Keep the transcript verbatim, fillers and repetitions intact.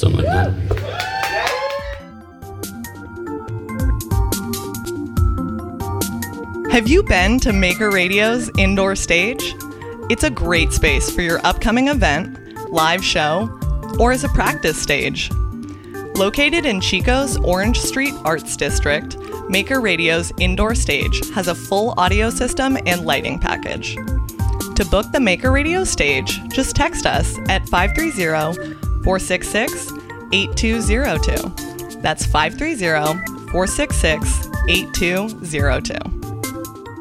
Something like that. Have you been to Maker Radio's indoor stage? It's a great space for your upcoming event, live show, or as a practice stage. Located in Chico's Orange Street Arts District, Maker Radio's indoor stage has a full audio system and lighting package. To book the Maker Radio stage, just text us at five three zero, four six six, eight two zero two. That's five three zero, four six six, eight two zero two.